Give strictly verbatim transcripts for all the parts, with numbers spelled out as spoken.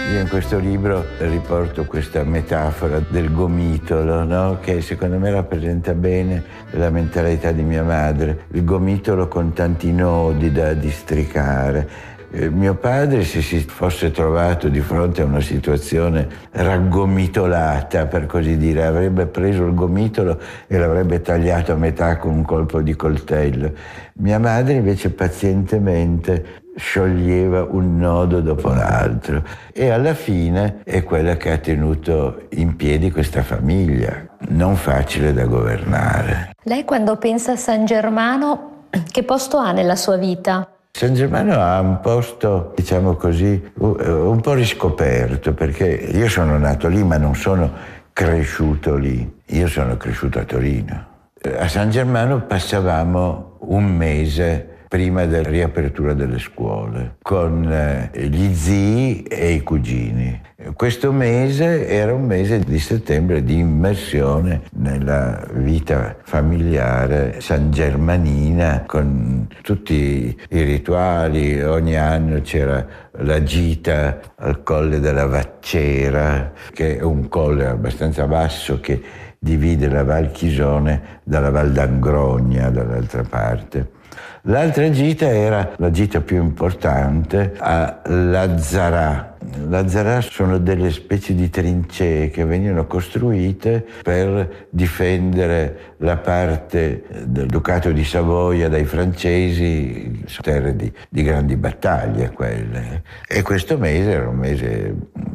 Io in questo libro riporto questa metafora del gomitolo, no? Che secondo me rappresenta bene la mentalità di mia madre. Il gomitolo con tanti nodi da districare. Eh, mio padre, se si fosse trovato di fronte a una situazione raggomitolata, per così dire, avrebbe preso il gomitolo e l'avrebbe tagliato a metà con un colpo di coltello. Mia madre invece pazientemente scioglieva un nodo dopo l'altro e alla fine è quella che ha tenuto in piedi questa famiglia, non facile da governare. Lei quando pensa a San Germano, che posto ha nella sua vita? San Germano ha un posto, diciamo così, un po' riscoperto, perché io sono nato lì ma non sono cresciuto lì, io sono cresciuto a Torino. A San Germano passavamo un mese prima della riapertura delle scuole, con eh, gli zii e i cugini. Questo mese era un mese di settembre di immersione nella vita familiare sangermanina, con tutti i rituali. Ogni anno c'era la gita al Colle della Vaccera, che è un colle abbastanza basso che divide la Val Chisone dalla Val d'Angrogna dall'altra parte. L'altra gita era la gita più importante a Lazzarà. Lazzarà sono delle specie di trincee che venivano costruite per difendere la parte del Ducato di Savoia dai francesi, terre di, di grandi battaglie quelle. E questo mese era un mese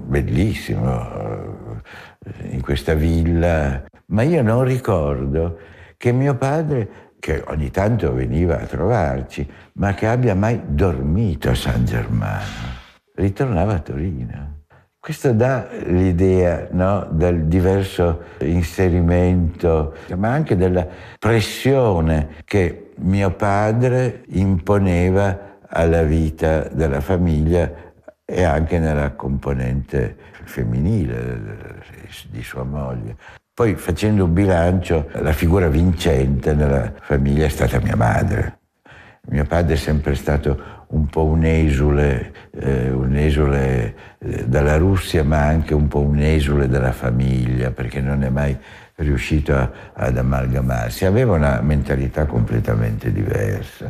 bellissimo in questa villa, ma io non ricordo che mio padre, che ogni tanto veniva a trovarci, ma che abbia mai dormito a San Germano. Ritornava a Torino. Questo dà l'idea, no, del diverso inserimento, ma anche della pressione che mio padre imponeva alla vita della famiglia e anche nella componente femminile di sua moglie. Poi, facendo un bilancio, la figura vincente nella famiglia è stata mia madre. Mio padre è sempre stato un po' un esule, eh, un esule eh, dalla Russia, ma anche un po' un esule della famiglia, perché non è mai riuscito a, ad amalgamarsi. Aveva una mentalità completamente diversa.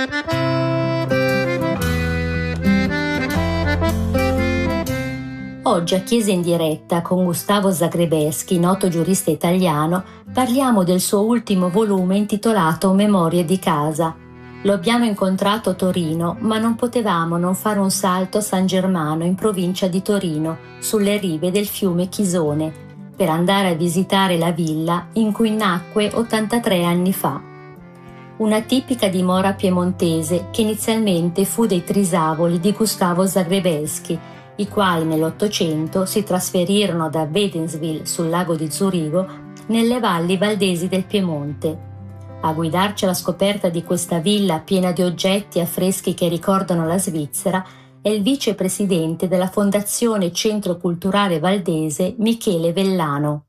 Oggi a Chiesa in diretta con Gustavo Zagrebelsky, noto giurista italiano, parliamo del suo ultimo volume intitolato Memorie di casa. Lo abbiamo incontrato a Torino, ma non potevamo non fare un salto a San Germano, in provincia di Torino, sulle rive del fiume Chisone, per andare a visitare la villa in cui nacque ottantatré anni fa. Una tipica dimora piemontese che inizialmente fu dei trisavoli di Gustavo Zagrebelsky, i quali nell'Ottocento si trasferirono da Wädenswil sul lago di Zurigo nelle valli valdesi del Piemonte. A guidarci alla scoperta di questa villa piena di oggetti e affreschi che ricordano la Svizzera è il vicepresidente della Fondazione Centro Culturale Valdese Michele Vellano.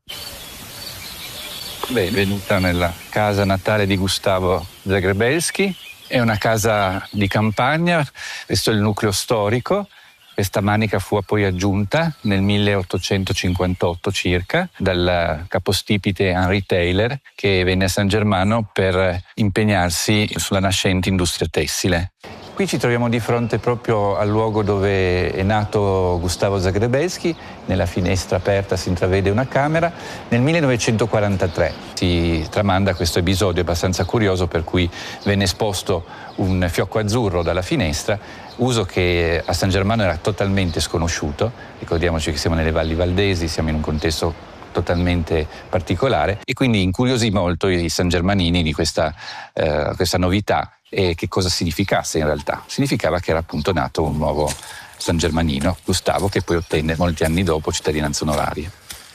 Benvenuta nella casa natale di Gustavo Zagrebelsky. È una casa di campagna, questo è il nucleo storico. Questa manica fu poi aggiunta nel milleottocentocinquantotto circa dal capostipite Henry Taylor, che venne a San Germano per impegnarsi sulla nascente industria tessile. Qui ci troviamo di fronte proprio al luogo dove è nato Gustavo Zagrebelsky. Nella finestra aperta si intravede una camera. Nel millenovecentoquarantatré si tramanda questo episodio abbastanza curioso per cui venne esposto un fiocco azzurro dalla finestra, uso che a San Germano era totalmente sconosciuto. Ricordiamoci che siamo nelle valli valdesi, siamo in un contesto totalmente particolare e quindi incuriosì molto i sangermanini di questa, eh, questa novità. E che cosa significasse in realtà? Significava che era appunto nato un nuovo sangermanino, Gustavo, che poi ottenne molti anni dopo cittadinanza onoraria.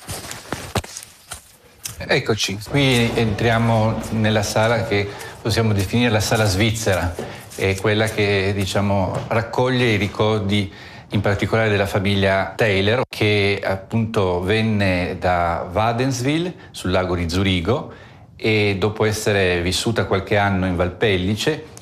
Eccoci, qui entriamo nella sala che possiamo definire la sala svizzera, è quella che diciamo raccoglie i ricordi in particolare della famiglia Taylor, che appunto venne da Wädenswil sul lago di Zurigo e dopo essere vissuta qualche anno in Valpellice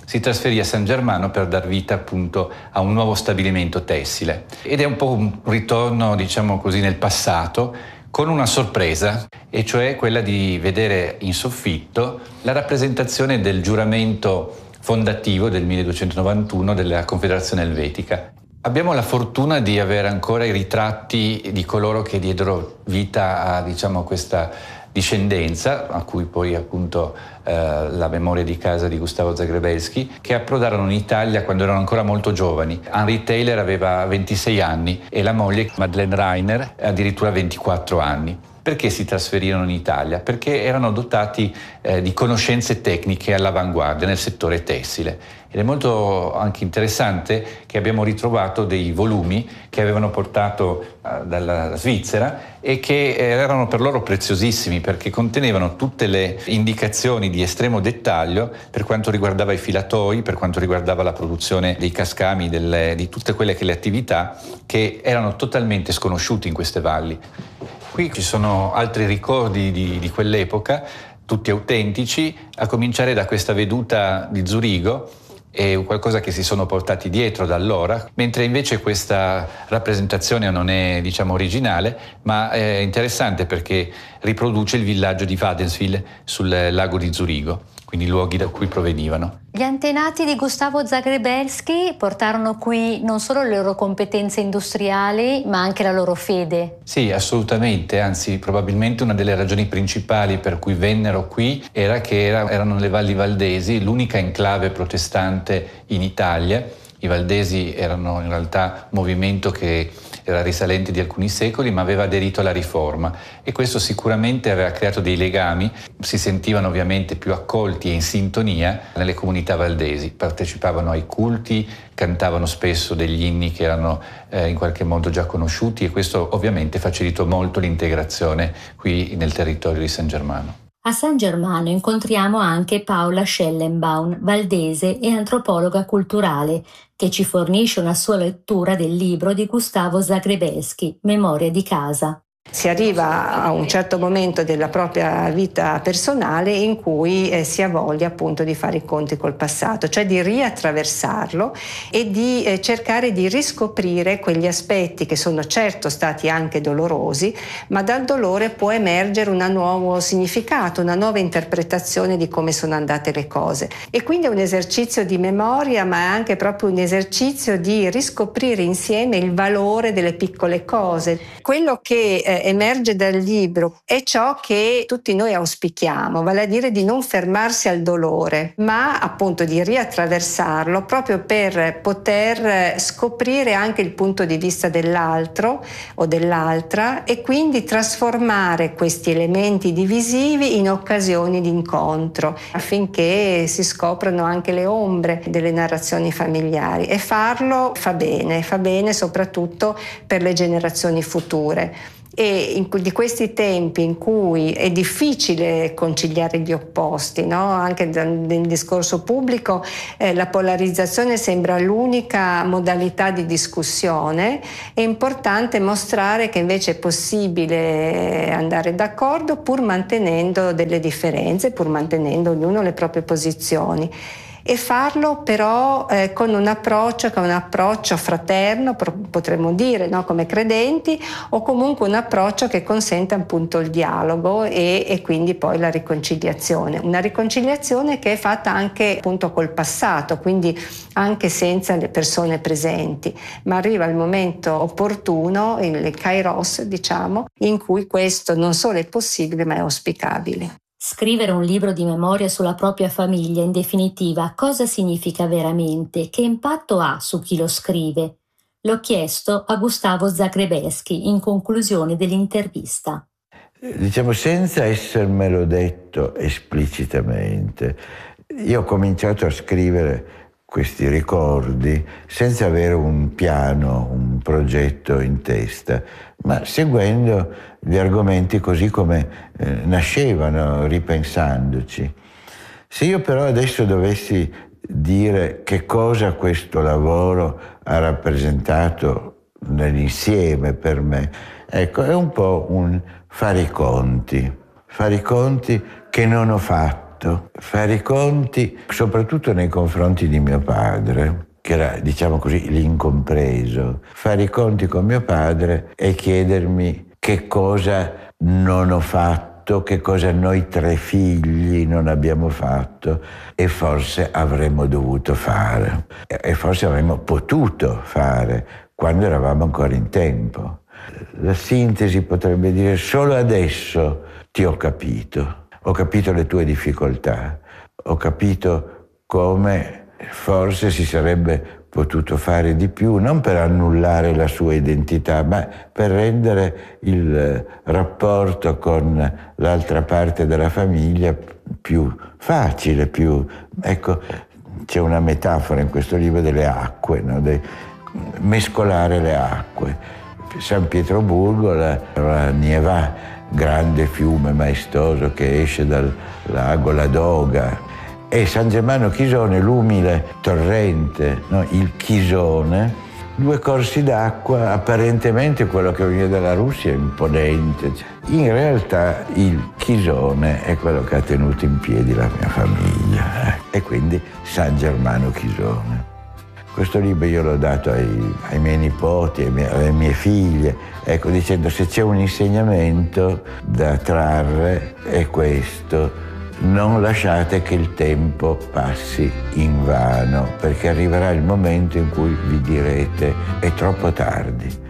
si trasferì a San Germano per dar vita appunto a un nuovo stabilimento tessile. Ed è un po' un ritorno, diciamo così, nel passato, con una sorpresa, e cioè quella di vedere in soffitto la rappresentazione del giuramento fondativo del milleduecentonovantuno della Confederazione Elvetica. Abbiamo la fortuna di avere ancora i ritratti di coloro che diedero vita a, diciamo, questa discendenza, a cui poi appunto eh, la memoria di casa di Gustavo Zagrebelsky, che approdarono in Italia quando erano ancora molto giovani. Henry Taylor aveva ventisei anni e la moglie, Madeleine Reiner, addirittura ventiquattro anni. Perché si trasferirono in Italia? Perché erano dotati eh, di conoscenze tecniche all'avanguardia nel settore tessile. Ed è molto anche interessante che abbiamo ritrovato dei volumi che avevano portato eh, dalla Svizzera e che erano per loro preziosissimi, perché contenevano tutte le indicazioni di estremo dettaglio per quanto riguardava i filatoi, per quanto riguardava la produzione dei cascami, delle, di tutte quelle che le attività che erano totalmente sconosciute in queste valli. Qui ci sono altri ricordi di, di quell'epoca, tutti autentici, a cominciare da questa veduta di Zurigo, è qualcosa che si sono portati dietro da allora, mentre invece questa rappresentazione non è, diciamo, originale, ma è interessante perché riproduce il villaggio di Wädenswil sul lago di Zurigo, quindi i luoghi da cui provenivano. Gli antenati di Gustavo Zagrebelsky portarono qui non solo le loro competenze industriali, ma anche la loro fede. Sì, assolutamente, anzi probabilmente una delle ragioni principali per cui vennero qui era che era, erano le Valli Valdesi, l'unica enclave protestante in Italia. I Valdesi erano in realtà un movimento che era risalente di alcuni secoli, ma aveva aderito alla Riforma, e questo sicuramente aveva creato dei legami. Si sentivano ovviamente più accolti e in sintonia nelle comunità valdesi, partecipavano ai culti, cantavano spesso degli inni che erano eh, in qualche modo già conosciuti, e questo ovviamente facilitò molto l'integrazione qui nel territorio di San Germano. A San Germano incontriamo anche Paola Schellenbaum, valdese e antropologa culturale, che ci fornisce una sua lettura del libro di Gustavo Zagrebelsky, Memoria di casa. Si arriva a un certo momento della propria vita personale in cui eh, si ha voglia appunto di fare i conti col passato, cioè di riattraversarlo e di eh, cercare di riscoprire quegli aspetti che sono certo stati anche dolorosi, ma dal dolore può emergere un nuovo significato, una nuova interpretazione di come sono andate le cose. E quindi è un esercizio di memoria, ma è anche proprio un esercizio di riscoprire insieme il valore delle piccole cose. Quello che eh, emerge dal libro è ciò che tutti noi auspichiamo, vale a dire di non fermarsi al dolore, ma appunto di riattraversarlo proprio per poter scoprire anche il punto di vista dell'altro o dell'altra, e quindi trasformare questi elementi divisivi in occasioni di incontro, affinché si scoprano anche le ombre delle narrazioni familiari. E farlo fa bene, fa bene soprattutto per le generazioni future. E in, di questi tempi in cui è difficile conciliare gli opposti, no? Anche nel discorso pubblico eh, la polarizzazione sembra l'unica modalità di discussione, è importante mostrare che invece è possibile andare d'accordo pur mantenendo delle differenze, pur mantenendo ognuno le proprie posizioni. E farlo però eh, con un approccio che è un approccio fraterno, potremmo dire, no? Come credenti, o comunque un approccio che consente appunto il dialogo e, e quindi poi la riconciliazione. Una riconciliazione che è fatta anche appunto col passato, quindi anche senza le persone presenti, ma arriva il momento opportuno, il kairos diciamo, in cui questo non solo è possibile ma è auspicabile. Scrivere un libro di memoria sulla propria famiglia, in definitiva, cosa significa veramente? Che impatto ha su chi lo scrive? L'ho chiesto a Gustavo Zagrebelsky in conclusione dell'intervista. Diciamo, senza essermelo detto esplicitamente, io ho cominciato a scrivere questi ricordi senza avere un piano, un progetto in testa, ma seguendo gli argomenti così come eh, nascevano, ripensandoci. Se io però adesso dovessi dire che cosa questo lavoro ha rappresentato nell'insieme per me, ecco, è un po' un fare i conti, fare i conti che non ho fatto, fatto. Fare i conti, soprattutto nei confronti di mio padre, che era, diciamo così, l'incompreso. Fare i conti con mio padre e chiedermi che cosa non ho fatto, che cosa noi tre figli non abbiamo fatto e forse avremmo dovuto fare e forse avremmo potuto fare quando eravamo ancora in tempo. La sintesi potrebbe dire: solo adesso ti ho capito, ho capito le tue difficoltà, ho capito come forse si sarebbe potuto fare di più, non per annullare la sua identità, ma per rendere il rapporto con l'altra parte della famiglia più facile, più... Ecco, c'è una metafora in questo libro delle acque, no? De... mescolare le acque. San Pietroburgo, la, la Nieva, grande fiume maestoso che esce dal lago Ladoga, e San Germano Chisone, l'umile torrente, no? Il Chisone, due corsi d'acqua, apparentemente quello che viene dalla Russia è imponente. In realtà il Chisone è quello che ha tenuto in piedi la mia famiglia, eh? E quindi San Germano Chisone. Questo libro io l'ho dato ai, ai miei nipoti, ai miei, alle mie figlie, ecco, dicendo: se c'è un insegnamento da trarre è questo: non lasciate che il tempo passi invano, perché arriverà il momento in cui vi direte: è troppo tardi.